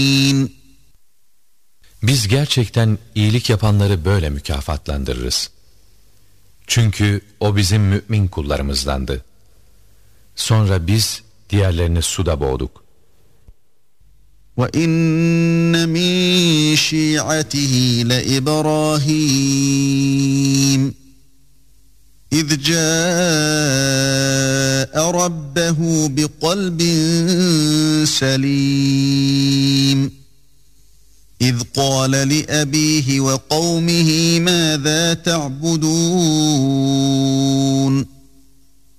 Biz gerçekten iyilik yapanları böyle mükafatlandırırız. Çünkü o bizim mümin kullarımızdandı. Sonra biz diğerlerini suda boğduk. وَإِنَّ مِنْ شِيعَتِهِ لَإِبْرَاهِيمَ إِذْ جَاءَ رَبَّهُ بِقَلْبٍ سَلِيمٍ إِذْ قَالَ لِأَبِيهِ وَقَوْمِهِ مَاذَا تَعْبُدُونَ